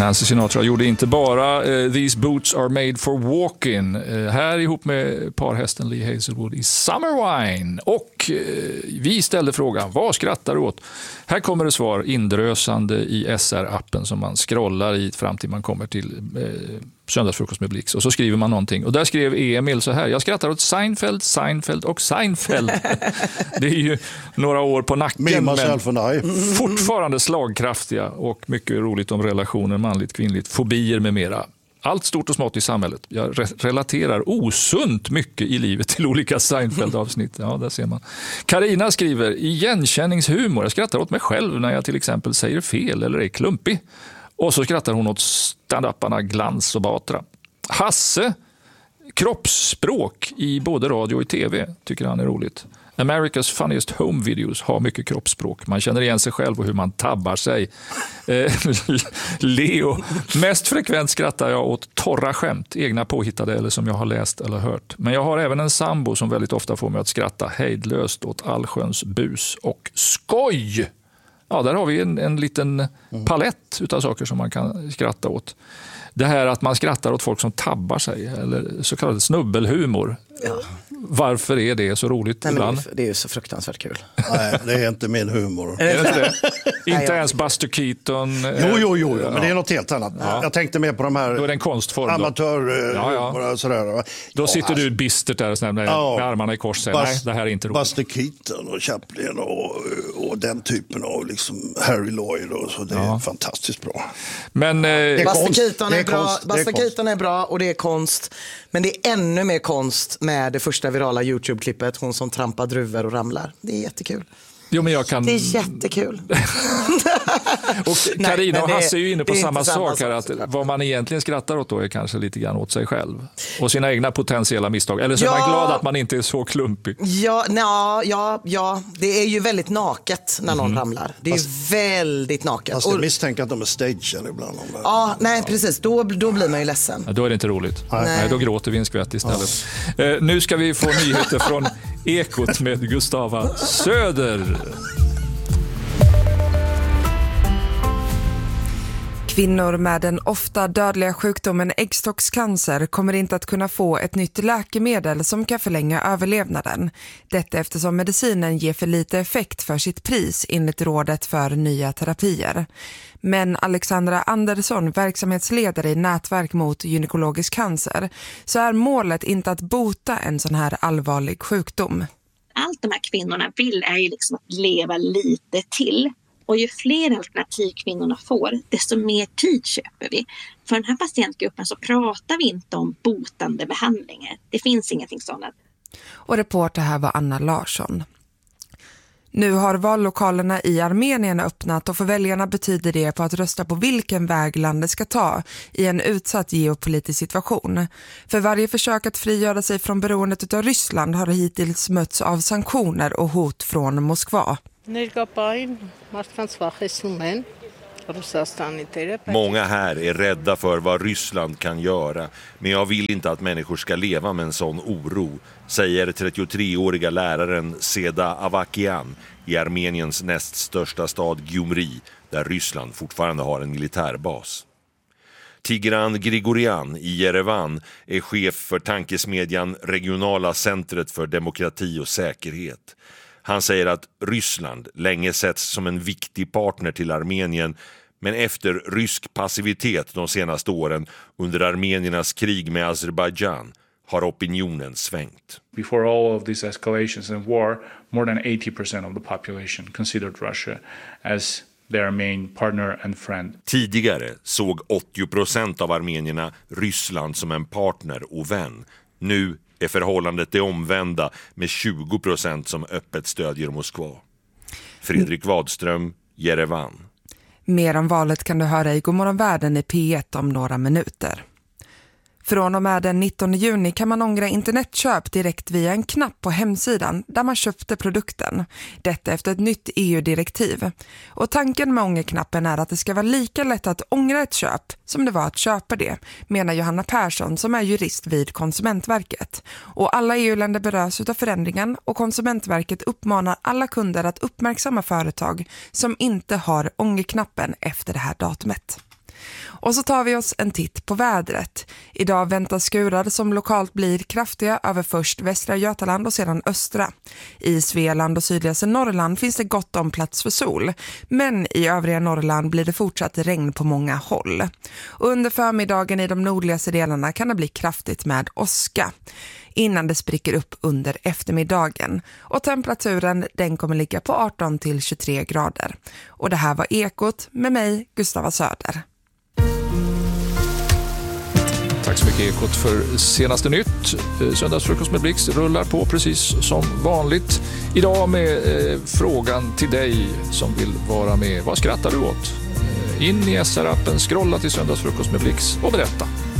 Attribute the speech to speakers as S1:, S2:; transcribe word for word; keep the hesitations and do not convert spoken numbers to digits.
S1: Nancy Sinatra gjorde inte bara uh, These Boots Are Made for Walking. Uh, här ihop med parhästen Lee Hazelwood i Summer Wine. Och uh, vi ställde frågan, vad skrattar du åt? Här kommer det svar indrösande i S R-appen som man scrollar i fram till man kommer till uh, Söndagsfrukost med Blix. Och så skriver man någonting. Och där skrev Emil så här, jag skrattar åt Seinfeld, Seinfeld och Seinfeld. Det är ju några år på nacken, men fortfarande slagkraftiga och mycket roligt om relationer, manligt, kvinnligt, fobier med mera. Allt stort och smått i samhället. Jag re- relaterar osunt mycket i livet till olika Seinfeld-avsnitt. Ja, där ser man. Carina skriver, igenkänningshumor. Jag skrattar åt mig själv när jag till exempel säger fel eller är klumpig. Och så skrattar hon åt stand-uparna Glans och Batra. Hasse, kroppsspråk i både radio och tv tycker han är roligt. America's Funniest Home Videos har mycket kroppsspråk. Man känner igen sig själv och hur man tabbar sig. Eh, Leo, mest frekvent skrattar jag åt torra skämt, egna påhittade eller som jag har läst eller hört. Men jag har även en sambo som väldigt ofta får mig att skratta hejdlöst åt allsköns bus och skoj. Ja, där har vi en, en liten palett utav saker som man kan skratta åt. Det här att man skrattar åt folk som tabbar sig, eller så kallad snubbelhumor. Ja. Varför är det så roligt? Nej, ibland?
S2: Det är ju så fruktansvärt kul.
S3: Nej, det är inte min humor.
S1: Är det inte det? Inte ens Buster Keaton.
S3: Jo, jo, jo, jo, men det är något helt annat. Ja. Jag tänkte mer på de här
S1: då är det en konstform,
S3: amatör ja, ja. Sådär.
S1: Då sitter oh, du bistert där snäll, med, ja. med armarna i kors. Bust, Nej, det här är inte roligt.
S3: Buster Keaton och Chaplin och, och den typen av liksom Harry Lloyd och så. Det ja. är fantastiskt bra.
S1: Men,
S2: eh, Buster Keaton är, är bra. Buster Keaton är bra och det är konst. Men det är ännu mer konst med det första virala YouTube-klippet. Hon som trampar druvor och ramlar. Det är jättekul.
S1: Jo, men jag kan...
S2: Det är jättekul.
S1: Och Carina och Hasse är ju inne på samma
S2: samma
S1: sak här, att vad man egentligen skrattar åt då är kanske lite grann åt sig själv och sina egna potentiella misstag. Eller så ja. är man glad att man inte är så klumpig.
S2: Ja, na, ja, ja, det är ju väldigt naket när någon mm. ramlar. Det är fast, väldigt naket.
S3: Fast jag misstänker att de är stagen ibland. Om
S2: ja, nej ja. precis. Då, då blir man ju ledsen.
S1: Ja, då är det inte roligt. Nej. Nej, då gråter vi en skvätt istället. Ja. Eh, nu ska vi få nyheter från Ekot med Gustava Söder.
S4: Kvinnor med den ofta dödliga sjukdomen äggstockscancer kommer inte att kunna få ett nytt läkemedel som kan förlänga överlevnaden. Detta eftersom medicinen ger för lite effekt för sitt pris enligt rådet för nya terapier. Men Alexandra Andersson, verksamhetsledare i Nätverk mot gynekologisk cancer, så är målet inte att bota en sån här allvarlig sjukdom.
S5: Allt de här kvinnorna vill är ju liksom att leva lite till. Och ju fler alternativ kvinnorna får, desto mer tid köper vi. För den här patientgruppen så pratar vi inte om botande behandlingar. Det finns ingenting sådant.
S4: Och reporter här var Anna Larsson. Nu har vallokalerna i Armenien öppnat och för väljarna betyder det på att rösta på vilken väg landet ska ta i en utsatt geopolitisk situation. För varje försök att frigöra sig från beroendet av Ryssland har hittills mötts av sanktioner och hot från Moskva.
S6: Många här är rädda för vad Ryssland kan göra, men jag vill inte att människor ska leva med en sån oro, säger trettiotreåriga läraren Seda Avakian i Armeniens näst största stad Gyumri, där Ryssland fortfarande har en militärbas. Tigran Grigorian i Jerevan är chef för tankesmedjan Regionala centret för demokrati och säkerhet. Han säger att Ryssland länge setts som en viktig partner till Armenien, men efter rysk passivitet de senaste åren under armeniernas krig med Azerbaijan har opinionen svängt.
S7: Before all of these escalations and war, more than eighty percent of the population considered Russia as their main partner and friend.
S6: Tidigare såg åttio procent av armenierna Ryssland som en partner och vän. Nu är förhållandet det omvända med tjugo procent som öppet stödjer Moskva. Fredrik Wadström, Jerevan.
S4: Mer om valet kan du höra i Godmorgon Världen i P ett om några minuter. Från och med den nittonde juni kan man ångra internetköp direkt via en knapp på hemsidan där man köpte produkten. Detta efter ett nytt E U-direktiv. Och tanken med ångerknappen är att det ska vara lika lätt att ångra ett köp som det var att köpa det, menar Johanna Persson som är jurist vid Konsumentverket. Och alla E U-länder berörs av förändringen och Konsumentverket uppmanar alla kunder att uppmärksamma företag som inte har ångerknappen efter det här datumet. Och så tar vi oss en titt på vädret. Idag väntas skurar som lokalt blir kraftiga över först västra Götaland och sedan östra. I Svealand och sydligaste Norrland finns det gott om plats för sol. Men i övriga Norrland blir det fortsatt regn på många håll. Och under förmiddagen i de nordligaste delarna kan det bli kraftigt med åska. Innan det spricker upp under eftermiddagen. Och temperaturen den kommer ligga på arton till tjugotre grader. Och det här var Ekot med mig, Gustava Söder.
S1: Tack så mycket Ekot för senaste nytt. Söndagsfrukost med Blix rullar på precis som vanligt. Idag med eh, frågan till dig som vill vara med. Vad skrattar du åt? In i S R-appen, scrolla till Söndagsfrukost med Blix och berätta.